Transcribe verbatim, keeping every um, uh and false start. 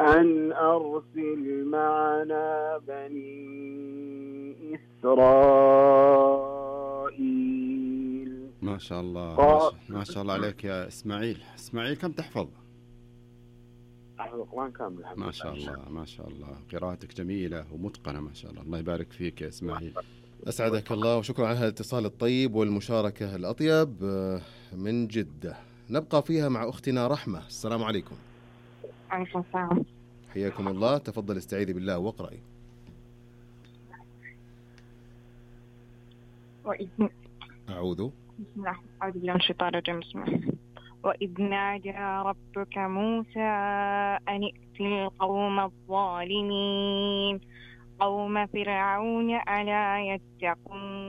أن أرسل معنا بني إسرائيل. ما شاء الله ما شاء, ما شاء الله عليك يا إسماعيل. إسماعيل كم تحفظ؟ أحفظ القرآن كامل. ما شاء الله ما شاء الله، قراءتك جميلة ومتقنة ما شاء الله. الله يبارك فيك يا إسماعيل. أسعدك الله وشكرا على الاتصال الطيب والمشاركة الأطيب من جدة. نبقى فيها مع أختنا رحمة. السلام عليكم. عليكم السلام. حياكم الله. تفضل استعيذي بالله واقرأي. وإذ أعوذ بسم الله أعوذ بالله من الشيطان الرجيم. بسم الله. وإذ نادى ربك موسى أن ائت القوم الظالمين قوم فرعون ألا يتقون